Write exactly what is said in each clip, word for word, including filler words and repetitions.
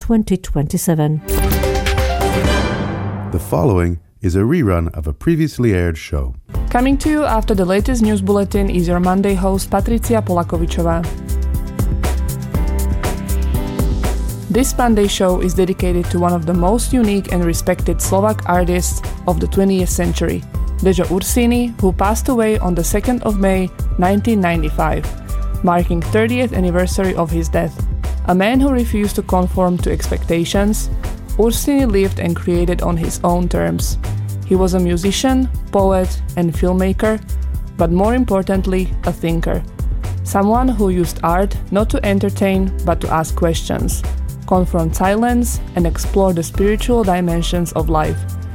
twenty twenty-seven. The following is a rerun of a previously aired show. Coming to you after the latest news bulletin is your Monday host Patricia Polakovičová. This Monday show is dedicated to one of the most unique and respected Slovak artists of the twentieth century, Dejo Ursini, who passed away on the second of May nineteen ninety-five, marking thirtieth anniversary of his death. A man who refused to conform to expectations, Ursini lived and created on his own terms. He was a musician, poet, and filmmaker, but more importantly, a thinker. Someone who used art not to entertain, but to ask questions, confront silence, and explore the spiritual dimensions of life.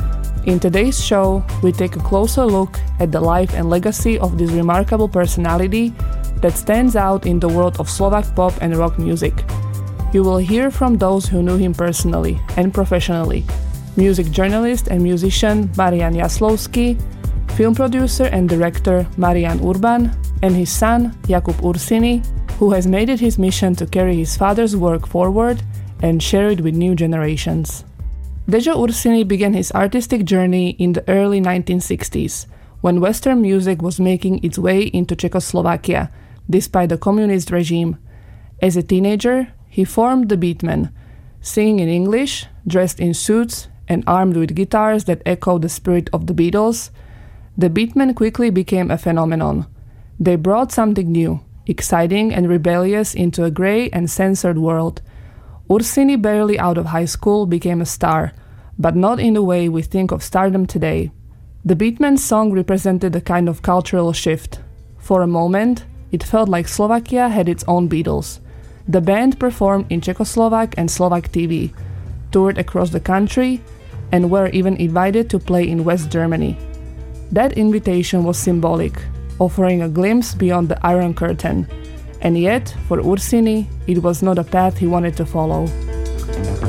In today's show, we take a closer look at the life and legacy of this remarkable personality that stands out in the world of Slovak pop and rock music. You will hear from those who knew him personally and professionally: music journalist and musician Marian Jaslovský, film producer and director Marian Urban, and his son Jakub Ursini, who has made it his mission to carry his father's work forward and share it with new generations. Dejo Ursini began his artistic journey in the early nineteen sixties, when Western music was making its way into Czechoslovakia, despite the communist regime. As a teenager, he formed the Beatmen, singing in English, dressed in suits, and armed with guitars that echoed the spirit of the Beatles. The Beatmen quickly became a phenomenon. They brought something new, exciting and rebellious into a grey and censored world. Ursini, barely out of high school, became a star, but not in the way we think of stardom today. The Beatmen's song represented a kind of cultural shift. For a moment, it felt like Slovakia had its own Beatles. The band performed in Czechoslovak and Slovak T V, toured across the country, and were even invited to play in West Germany. That invitation was symbolic, offering a glimpse beyond the Iron Curtain. And yet, for Ursini, it was not a path he wanted to follow.